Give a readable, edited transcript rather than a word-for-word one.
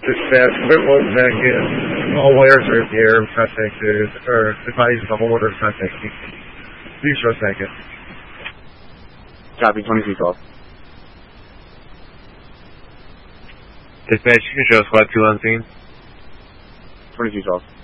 Dispatch, Whitwell, Connecticut. All wires are in the air. Contacted, or advised the homeowner to contact me. Please for a second. Copy, 2312. Dispatch, you can show squad 2 on scene. 2212.